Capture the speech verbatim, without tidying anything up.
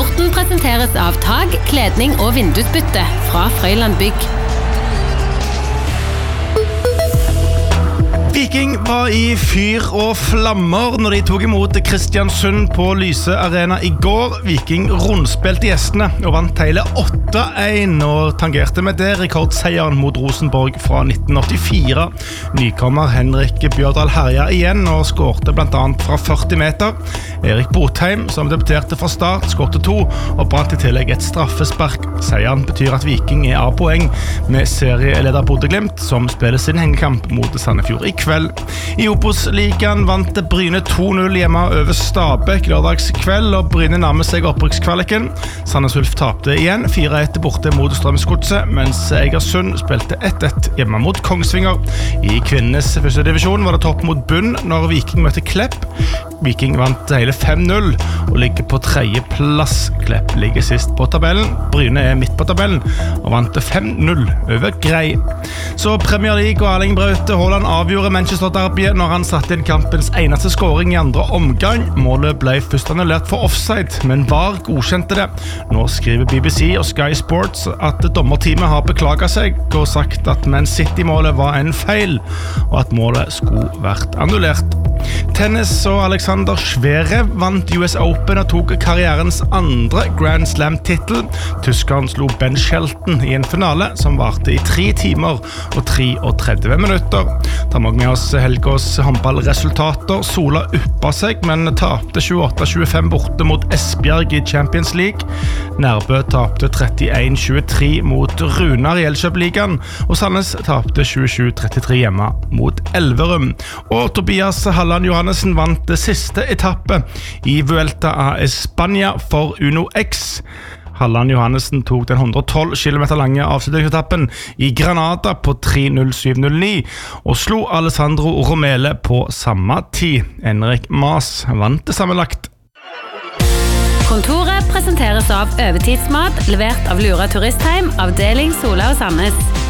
Sporten presenteres av tag, kledning og vindusbytte fra Frøyland Bygg. Viking var i fyr og flammer når de tog imot Kristiansund på Lyse Arena i går. Viking rundspilte gjestene og vant hele åtte en og tangerte med det rekordseieren mot Rosenborg fra nitten åttifire. Nykommer Henrik Bjørdal herja igjen og skårte blant annet fra førti meter. Erik Botheim, som debuterte fra start, skårte to og brant i tillegg et straffespark. Seieren betyr at Viking er av poeng med serieleder Bodø Glimt, som spiller sin hengekamp mot Sandefjord i kveld. I Obos-ligaen vant Bryne to null hjemme over Stabæk lørdagskveld, og Bryne nærmer seg opprykkskvaliken. Sandnes Ulf tapte igjen fire ett borte mot Strømsgodset, mens Egersund spilte ett ett hjemme mot Kongsvinger. I kvinnenes første divisjon var det topp mot bunn når Viking møtte Klepp. Viking vant hele fem null og ligger på tredje plass. Klepp ligger sist på tabellen. Bryne er midt på tabellen og vant fem null over Grei. Så Premier League og Erling Braut Haaland avgjorde Manchester Derby når han satte inn kampens eneste scoring i andre omgang. Målet ble først annullert for offside, men V A R godkjente det. Nå skriver B B C og Sky Sports at dommerteamet har beklaget seg og sagt at Man City-målet var en feil, og at målet skulle vært annullert. Tennis og Alexander Zverev vant U S Open og tok karrierens andre Grand Slam-titel. Tyskeren slo Ben Shelton i en finale som varte i tre timer og treogtretti minutter. Da må vi med oss helgås håndballresultater. Sola uppa seg, men tapte tjueåtte tjuefem borte mot Esbjerg i Champions League. Nærbø tapte trettien tjuetre mot Runar i Elkjøp-ligaen, og Sandnes tapte tjuesju trettitre hjemme mot Elverum. Og Tobias Halland Johannessen vant det siste etappe i Vuelta a España for Uno X. Halland Johannessen tok den hundre og tolv kilometer lange avslutningsetappen i Granada på tre null syv null ni og slo Alessandro Romele på samme tid. Henrik Mas vant det sammenlagt. Kontoret presenteres av Øvertidsmat, levert av Lura Turistheim, avdeling Sola og Sandnes.